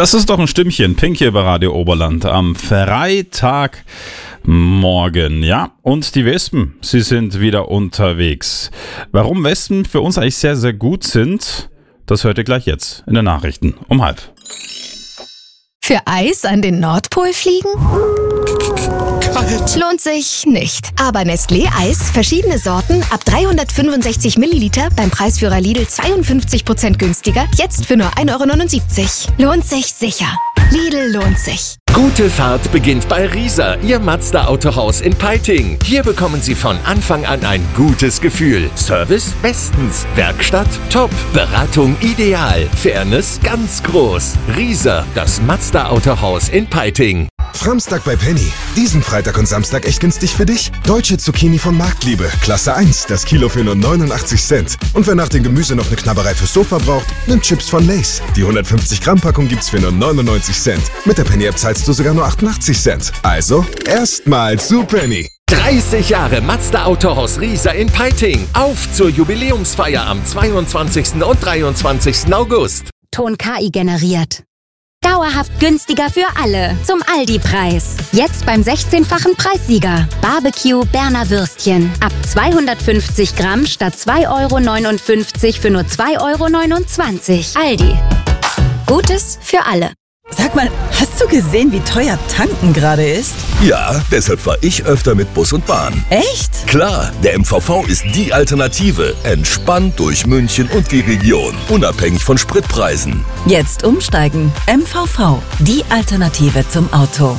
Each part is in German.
Das ist doch ein Stimmchen. Pink hier bei Radio Oberland am Freitagmorgen. Ja, und die Wespen, sie sind wieder unterwegs. Warum Wespen für uns eigentlich sehr, sehr gut sind, das hört ihr gleich jetzt in den Nachrichten um 12:30. Für Eis an den Nordpol fliegen? Kalt. Lohnt sich nicht. Aber Nestlé Eis, verschiedene Sorten, ab 365 Milliliter, beim Preisführer Lidl 52% günstiger, jetzt für nur 1,79 €. Lohnt sich sicher. Lidl lohnt sich. Gute Fahrt beginnt bei Riesa, Ihr Mazda-Autohaus in Peiting. Hier bekommen Sie von Anfang an ein gutes Gefühl. Service bestens, Werkstatt top, Beratung ideal, Fairness ganz groß. Riesa, das Mazda-Autohaus in Peiting. Framstag bei Penny. Diesen Freitag und Samstag echt günstig für dich? Deutsche Zucchini von Marktliebe, Klasse 1, das Kilo für nur 89 Cent. Und wer nach dem Gemüse noch eine Knabberei fürs Sofa braucht, nimmt Chips von Lay's. Die 150 Gramm Packung gibt's für nur 99 Cent. Mit der Penny-App zahlst du sogar nur 88 Cent. Also, erstmal zu Penny. 30 Jahre Mazda Autohaus Riesa in Peiting. Auf zur Jubiläumsfeier am 22. und 23. August. Ton KI generiert. Dauerhaft günstiger für alle. Zum Aldi-Preis. Jetzt beim 16-fachen Preissieger. Barbecue Berner Würstchen. Ab 250 Gramm statt 2,59 € für nur 2,29 €. Aldi. Gutes für alle. Sag mal, hast du gesehen, wie teuer tanken gerade ist? Ja, deshalb fahre ich öfter mit Bus und Bahn. Echt? Klar, der MVV ist die Alternative. Entspannt durch München und die Region. Unabhängig von Spritpreisen. Jetzt umsteigen. MVV, die Alternative zum Auto.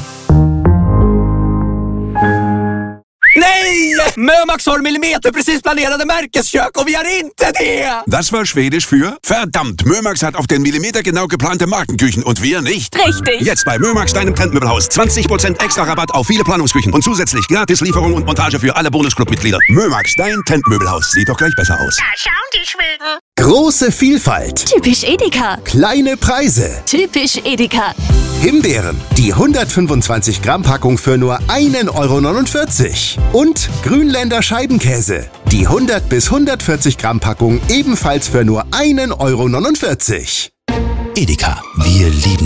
Nej! Mömax har millimeterprecis planerade Märkeskök och vi har inte det! Das war Schwedisch für verdammt, Mömax hat auf den Millimeter genau geplante Markenküchen und wir nicht. Richtig. Jetzt bei Mömax, deinem Trendmöbelhaus. 20% extra Rabatt auf viele Planungsküchen und zusätzlich Gratislieferung und Montage für alle Bonusclub-Mitglieder. Mömax, dein Trendmöbelhaus. Sieht doch gleich besser aus. Da schauen die Schweden. Große Vielfalt. Typisch Edeka. Kleine Preise. Typisch Edeka. Himbeeren, die 125 Gramm Packung für nur 1,49 €. Und Grünländer Scheibenkäse, die 100 bis 140 Gramm Packung ebenfalls für nur 1,49 €. Edeka, wir lieben